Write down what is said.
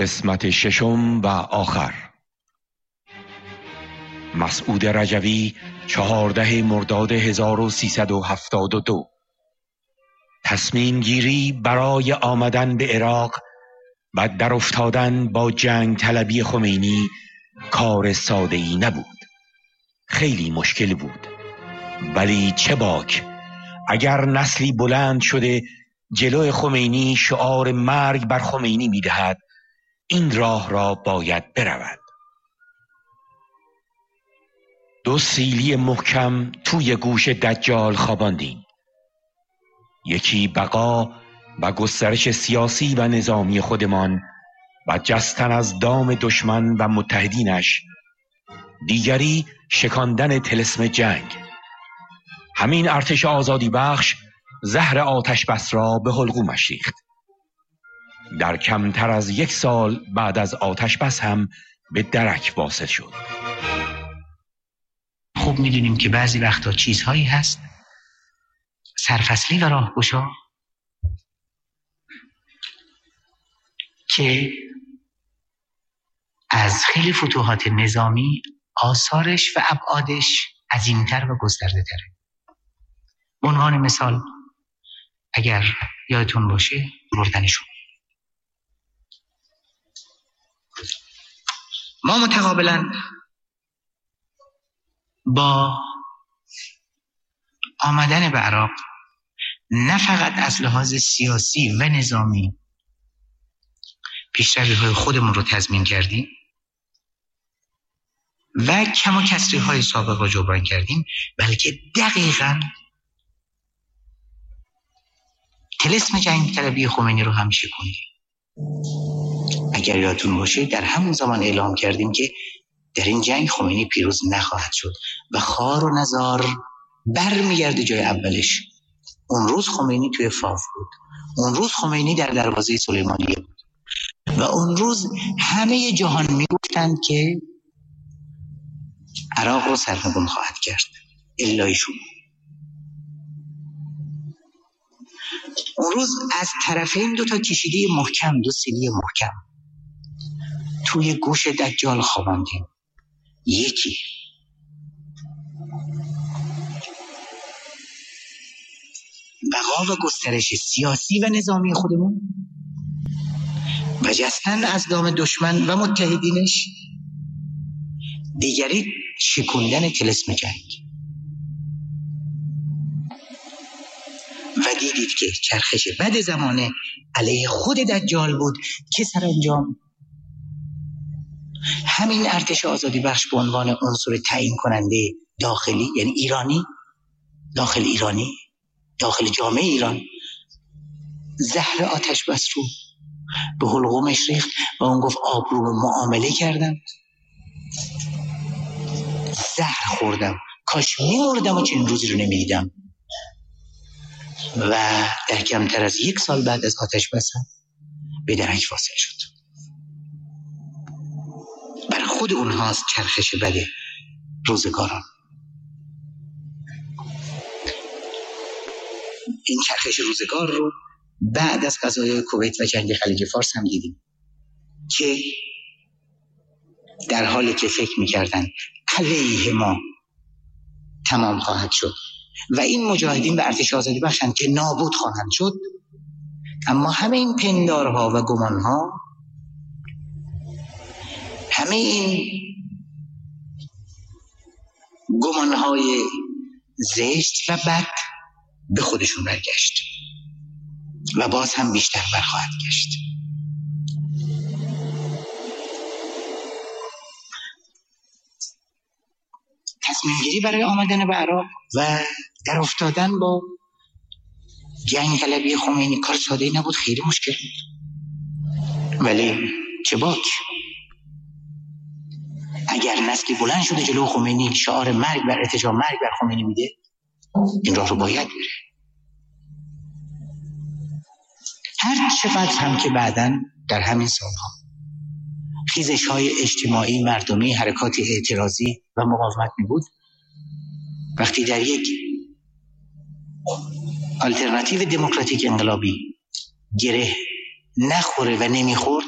قسمت ششم و آخر. مسعود رجوی 14 مرداد 1372. تصمیم گیری برای آمدن به عراق و در افتادن با جنگ طلبی خمینی کار ساده‌ای نبود. خیلی مشکل بود، ولی چه باک اگر نسلی بلند شده جلوی خمینی شعار مرگ بر خمینی می‌دهد، این راه را باید برود. 2 سیلی محکم توی گوش دجال خواباندیم. یکی بقا و گسترش سیاسی و نظامی خودمان و جستن از دام دشمن و متحدینش، دیگری شکاندن طلسم جنگ. همین ارتش آزادی بخش زهر آتش بس را به حلقومش ریخت. در کمتر از 1 سال بعد از آتش بس هم به درک واصل شد. خوب میدونیم که بعضی وقتا چیزهایی هست سرفصلی و راهگشا که از خیلی فتوحات نظامی آثارش و ابعادش عظیم‌تر و گسترده تره. به عنوان مثال اگر یادتون باشه مردنشون، ما متقابلا با آمدن به عراق نه فقط از لحاظ سیاسی و نظامی پیشروی‌های خودمون رو تضمین کردیم و کم و کسری‌های سابق رو جبران کردیم، بلکه دقیقاً طلسم جنگ طلبی خمینی رو هم شکوندیم. اگر یادتون باشه در همون زمان اعلام کردیم که در این جنگ خمینی پیروز نخواهد شد و خار و نزار برمیگرده جای اولش. اون روز خمینی توی فاو بود، اون روز خمینی در دروازه سلیمانیه بود و اون روز همه جهان میگفتند که عراق رو سرنگون خواهد کرد الا ایشون. اون روز از طرفین 2 کشیده محکم، 2 سیلی محکم توی گوش دجال خواباندیم. یکی بقا و گسترش سیاسی و نظامی خودمون و جستن از دام دشمن و متحدینش، دیگری شکوندن طلسم جنگ. و دیدید که چرخش بد زمانه علیه خود دجال بود که سرانجام همین ارتش آزادی بخش به عنوان عنصر تعیین کننده داخلی، یعنی ایرانی، داخل جامعه ایران، زهر آتش بس رو به حلقومش ریخت و اون گفت آبرو معامله کردم، زهر خوردم، کاش می‌مردم و چنین روزی رو نمی‌دیدم. و در کمتر از 1 سال بعد از آتش بس هم به درک واصل شد. برای خود اونهاست چرخش بد روزگاران. این چرخش روزگار رو بعد از قضایای کویت و جنگ خلیج فارس هم دیدیم که در حالی که فکر می‌کردن علیه ما تمام خواهد شد و این مجاهدین به ارتش آزادی بخشند که نابود خواهند شد، اما همه این پندارها و گمانها، همه این گمانهای زشت و بد به خودشون برگشت و باز هم بیشتر برخواهد گشت. تصمیم گیری برای آمدن به عراق و در افتادن با جنگ طلبی خمینی کار ساده‌ای نبود، خیلی مشکل بود. ولی چه باک اگر نسلی بلند شده جلو خمینی شعار مرگ بر ارتجاع، مرگ بر خمینی میده، این راه رو باید بره. هر چقدر هم که بعداً در همین سالها خیزش‌های اجتماعی، مردمی، حرکات اعتراضی و مقاومت می‌بود، وقتی در یک آلترناتیو دموکراتیک انقلابی گره نخوره و نمیخورد،